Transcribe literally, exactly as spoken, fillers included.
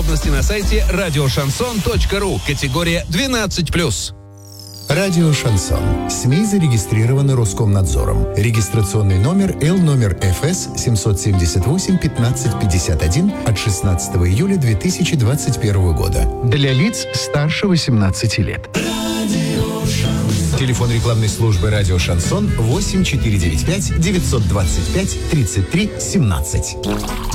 Подробности на сайте радиошансон точка ру. Категория двенадцать плюс. Радио «Шансон». СМИ зарегистрированы Роскомнадзором. Регистрационный номер Л номер эф эс семьсот семьдесят восемь пятнадцать пятьдесят один от шестнадцатого июля две тысячи двадцать первого года. Для лиц старше восемнадцати лет. Телефон рекламной службы «Радио Шансон» восемь четыре девять пять девятьсот двадцать пять тридцать три семнадцать.